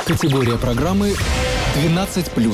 Категория программы 12+.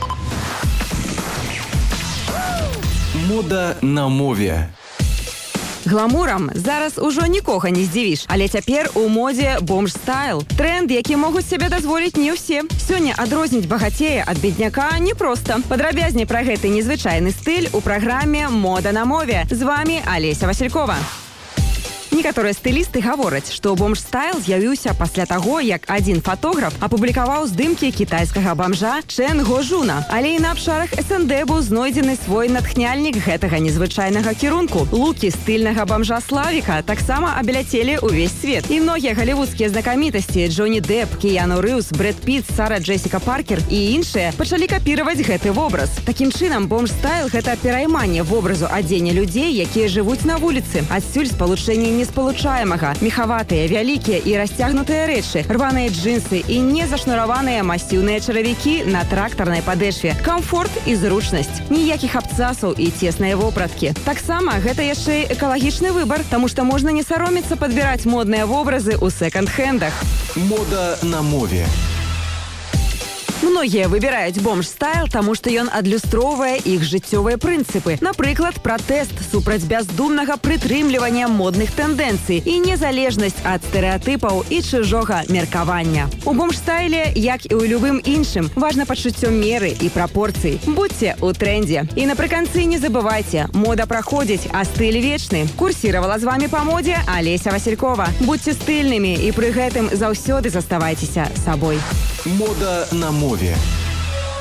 Мода на мове. Гламурам зараз ужо нікога не здзівіш, але цяпер у модзе бомж-стайл. Тренд, які могуць сябе дазволіць не ўсе. Сёння адрозніць багацея ад бедняка непроста. Падрабязней пра гэты незвычайны стыль у праграме «Мода на мове». З вами Олеся Василькова. Некаторыя стылісты гавораць, што бомж-стайл з'явіўся пасля таго, як адзін фатограф апублікаваў здымкі кітайскага бамжа Чэн Гожуна. Але і на абшарах СНД быў знойдзены свой натхняльнік гэтага незвычайнага кірунку. Лукі стыльнага бамжа Славіка таксама абляцелі ўвесь свет. І многія галівудскія знакамітасці Джонні Депп, Кіяну Рыўз, Брэд Піт, Сара Джесіка Паркер і іншыя пачалі капіраваць гэты вобраз. Такім чынам, бомж-стайл – гэта перайманне вобразу адзення людзей, якія жывуць на вуліцы. Адсюль спалучэнне неспалучаемага, мехаватыя, вялікія і расцягнутыя рэчы, рваныя джинсы і незашнураваныя масіўныя чаравікі на трактарнай падэшве, камфорт і зручнасць, ніякіх абцасаў і цесныя вопраткі. Таксама гэта яшчэ і экалагічны выбар, таму што можна не саромецца падбіраць модныя вобразы ў секонд-хендах. Мода на мове. Многія выбіраюць бомж-стайл, таму што ён адлюстроўвае іх жыццёвыя прынцыпы. Напрыклад, пратэст супраць бяздумнага прытрымлівання модных тэндэнцый і незалежнасць ад стэрэатыпаў і чужога меркавання. У бомж-стайле, як і ў любым іншым, важна пачуццё меры і прапорцый. Будьце ў трэндзе. І напрыканцы не забывайце, мода праходзіць, а стыль вечны. Курсіравала з вамі па модзе Олеся Василькова. Будьце стыльнымі і пры гэтым заўсёды заставайцеся сабой. Мода на мове.